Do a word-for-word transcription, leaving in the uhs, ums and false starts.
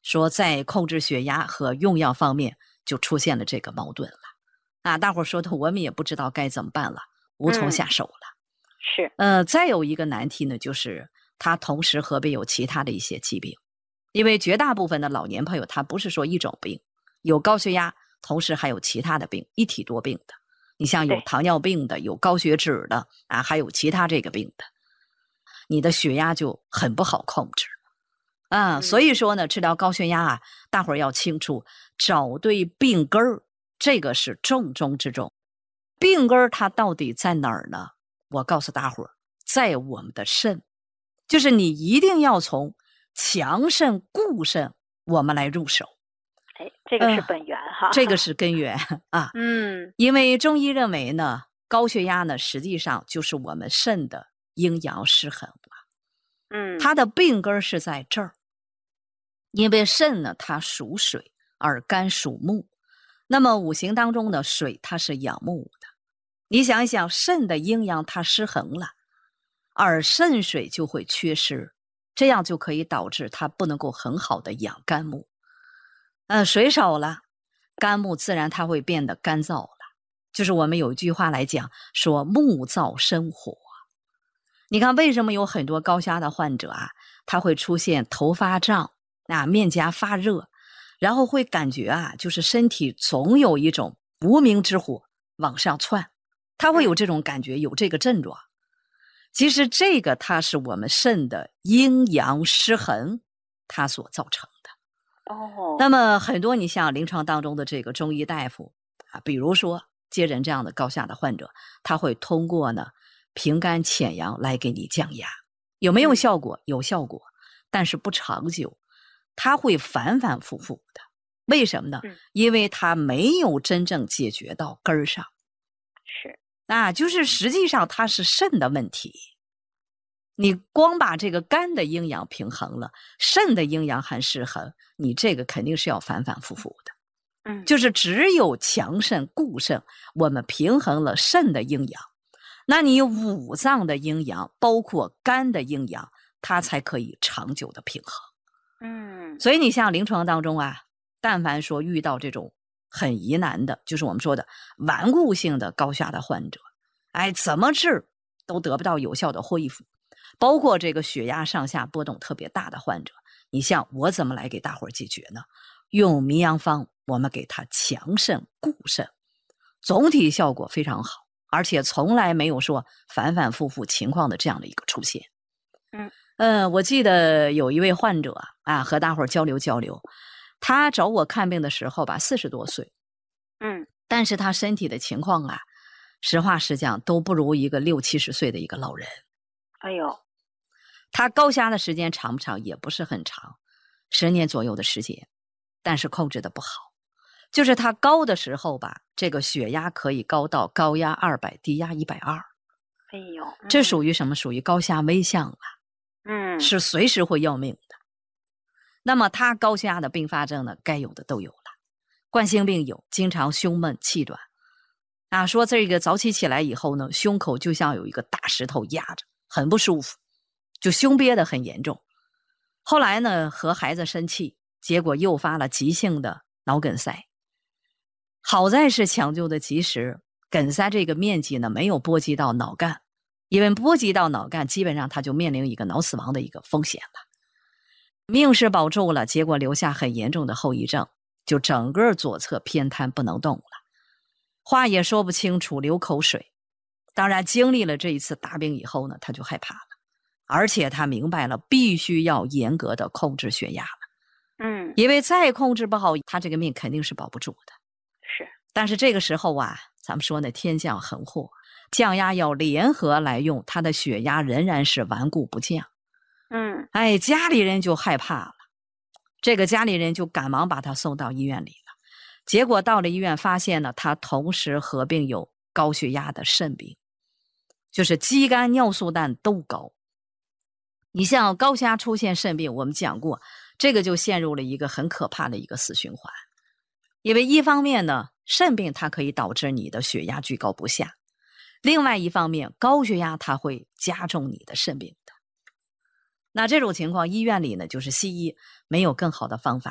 说在控制血压和用药方面就出现了这个矛盾了啊！大伙儿说的我们也不知道该怎么办了，无从下手了。 嗯、是， 呃，再有一个难题呢，就是他同时合并有其他的一些疾病，因为绝大部分的老年朋友他不是说一种病，有高血压，同时还有其他的病，一体多病的。你像有糖尿病的，有高血脂的啊，还有其他这个病的，你的血压就很不好控制。啊，所以说呢，治疗高血压啊，大伙儿要清楚，找对病根儿，这个是重中之重。病根儿它到底在哪儿呢？我告诉大伙儿，在我们的肾，就是你一定要从强肾固肾，我们来入手。 哎，这个是本源哈、 呃，这个是根源啊。 嗯， 因为中医认为呢，高血压呢，实际上就是我们肾的阴阳失衡了。 嗯， 它的病根是在这儿。因为肾呢，它属水，而肝属木。那么五行当中的水，它是养木的。你想一想，肾的阴阳它失衡了，而肾水就会缺失，这样就可以导致它不能够很好的养肝木。呃，水少了，肝木自然它会变得干燥了。就是我们有一句话来讲，说木燥生火。你看为什么有很多高血压的患者啊，他会出现头发胀啊，面颊发热，然后会感觉啊，就是身体总有一种无名之火往上窜，他会有这种感觉，有这个症状。其实这个它是我们肾的阴阳失衡它所造成的。 哦， 那么很多你像临床当中的这个中医大夫啊，比如说接诊这样的高血压的患者，他会通过呢平肝潜阳来给你降压，有没有效果？有效果，但是不长久，它会反反复复的。为什么呢？因为它没有真正解决到根儿上。 是啊，就是实际上它是肾的问题。你光把这个肝的阴阳平衡了，肾的阴阳还失衡，你这个肯定是要反反复复的。 嗯， 就是只有强肾固肾，我们平衡了肾的阴阳，那你五脏的阴阳，包括肝的阴阳，它才可以长久的平衡。 嗯， 所以你像临床当中啊，但凡说遇到这种很疑难的，就是我们说的顽固性的高血压的患者，哎，怎么治都得不到有效的恢复。包括这个血压上下波动特别大的患者，你像我怎么来给大伙儿解决呢？用名阳方，我们给他强肾固肾，总体效果非常好，而且从来没有说反反复复情况的这样的一个出现。 嗯， 呃，我记得有一位患者啊，和大伙儿交流交流，他找我看病的时候吧，四十多岁， 嗯， 但是他身体的情况啊，实话实讲都不如一个六七十岁的一个老人。 哎呦， 他高血压的时间长不长？也不是很长，十年左右的时间，但是控制的不好。就是他高的时候吧，这个血压可以高到高压二百，低压一百二。 哎呦，嗯、 这属于什么？属于高血压危象了。 嗯， 是随时会要命的。那么他高血压的并发症呢，该有的都有了。冠心病有，经常胸闷气短啊，说这个早起起来以后呢，胸口就像有一个大石头压着，很不舒服，就胸憋得很严重。后来呢，和孩子生气，结果诱发了急性的脑梗塞。好在是抢救的及时，梗塞这个面积呢没有波及到脑干，因为波及到脑干，基本上他就面临一个脑死亡的一个风险了。命是保住了，结果留下很严重的后遗症，就整个左侧偏瘫不能动了，话也说不清楚，流口水。当然经历了这一次大病以后呢，他就害怕了，而且他明白了必须要严格的控制血压了。 嗯， 因为再控制不好，他这个命肯定是保不住的。 是， 但是这个时候啊，咱们说呢，天降横祸，降压要联合来用，他的血压仍然是顽固不降。 嗯， 哎，家里人就害怕了，这个家里人就赶忙把他送到医院里了。结果到了医院，发现呢，他同时合并有高血压的肾病，就是肌酐尿素氮都高。你像高血压出现肾病，我们讲过，这个就陷入了一个很可怕的一个死循环。因为一方面呢，肾病它可以导致你的血压居高不下，另外一方面，高血压它会加重你的肾病的。那这种情况，医院里呢，就是西医没有更好的方法